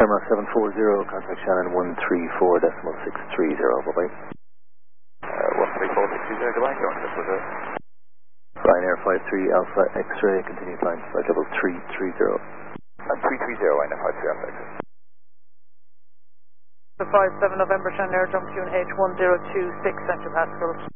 Sherma 740, contact Shannon 134.630, bye-bye. 134.630, goodbye, go on, this was it. Ryanair 53 Alpha X-ray, continue climb, flight level 330. 330, Ryanair 53 Alpha X-ray. 57 November, Shannon Air, jump tune H1026, Central Pascal.